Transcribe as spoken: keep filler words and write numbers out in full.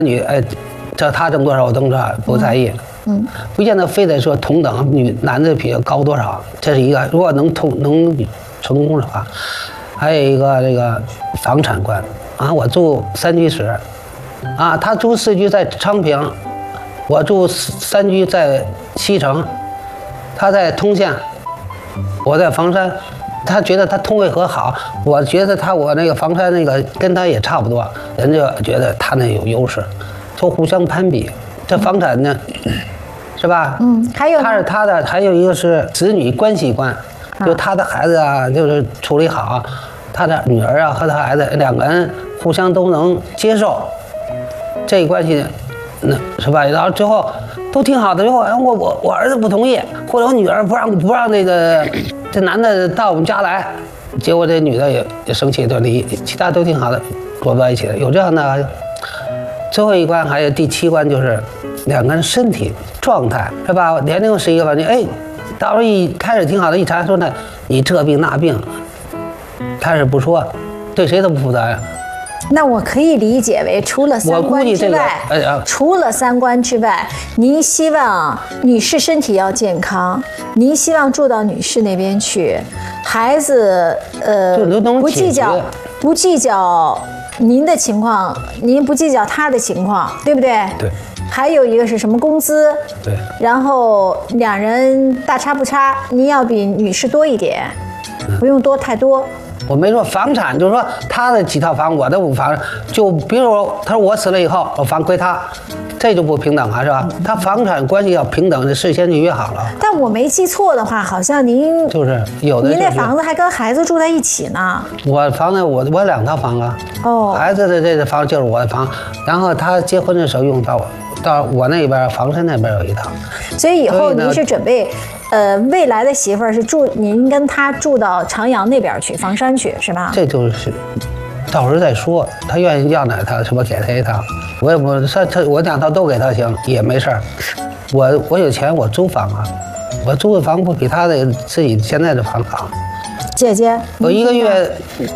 女哎，这他挣多少我挣多少不在意，嗯，不见得非得说同等，女男的比高多少，这是一个。如果能同能成功的话，还有一个这个房产观啊，我住三居室，啊，他住四居在昌平，我住三居在西城，他在通县，我在房山。他觉得他通惠河好，我觉得他我那个房山那个跟他也差不多，人家觉得他那有优势，就互相攀比。这房产呢，是吧？ 嗯，还有他是他的，还有一个是子女关系观，就他的孩子啊，就是处理好，他的女儿啊和他孩子两个人互相都能接受，这关系，那是吧？然后最后都挺好的，最后我我我儿子不同意，或者我女儿不让不让那个。这男的到我们家来，结果这女的也也生气，就离，其他都挺好的，过不到一起的。有这样的。最后一关还有第七关，就是两个人身体状态，是吧？年龄是一个问题，哎，到时候一开始挺好的，一查说呢，你这病那病，开始不说，对谁都不负责任。 那我可以理解为，除了三观之外， 这个呃、 除了三观之外，您希望女士身体要健康，您希望住到女士那边去，孩子呃不计较不计较您的情况，您不计较他的情况，对不对？ 对。 还有一个是什么工资？ 对。 然后两人大差不差，您要比女士多一点， 嗯、 不用多太多。 我没说房产，就是说他的几套房，我的五房，就比如说他说我死了以后，我房归他，这就不平等了，是吧？他房产关系要平等的，事先就约好了。 但我没记错的话，好像您就是有的， 您那房子还跟孩子住在一起呢。 我房子我我两套房啊，哦，孩子的这个房就是我的房，然后他结婚的时候用到我到我那边房山那边有一套， 所以以后您是准备。呃，未来的媳妇儿是住您跟他住到长阳那边去，房山去是吧？ 这就是，到时候再说。他愿意要哪套，什么给他一套，我也不他他我两套都给他行，也没事儿。我我有钱，我租房啊，我租的房不比他的自己现在的房好。 姐姐， 我一个月